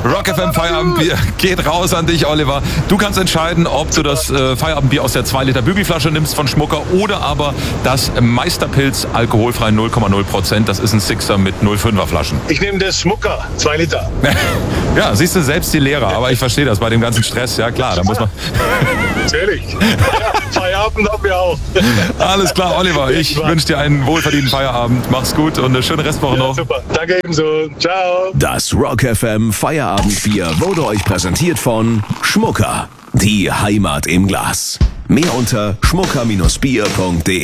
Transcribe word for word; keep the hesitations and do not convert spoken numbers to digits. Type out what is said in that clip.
Rock F M Feierabendbier geht raus an dich, Oliver. Du kannst entscheiden, ob du das äh, Feierabendbier aus der zwei Liter Bügelflasche nimmst von Schmucker oder aber das Meisterpilz alkoholfrei null Komma null Prozent. Das ist ein Sixer mit null Komma fünfer Flaschen. Ich nehme das Schmucker, zwei Liter. Ja, siehst du, selbst die Lehrer. Aber ich verstehe das bei dem ganzen Stress. Ja, klar, da muss man... Natürlich. Ja, Feierabend haben wir auch. Alles klar, Oliver. Ich wünsche dir einen wohlverdienten Feierabend. Mach's gut und eine schöne Restwoche noch. Ja, super. Danke ebenso. Ciao. Das Rock F M Feierabendbier wurde euch präsentiert von Schmucker. Die Heimat im Glas. Mehr unter schmucker Bindestrich bier Punkt de.